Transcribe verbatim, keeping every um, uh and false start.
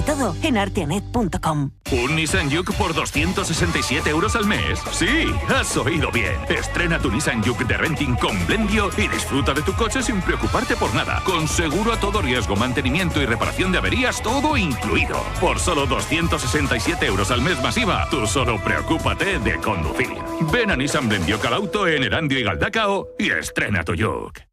todo en arteanet punto com. ¿Un Nissan Juke por doscientos sesenta y siete euros al mes? Sí, has oído bien. Estrena tu Nissan Juke de renting con Blendio y disfruta de tu coche sin preocuparte por nada. Con seguro a todo riesgo, mantenimiento y reparación de averías, todo incluido. Por solo doscientos sesenta y siete euros al mes masiva, tú solo preocúpate de conducir. Ven a Nissan Blendio Calauto en Erandio y Galdacao y estrena tu Juke.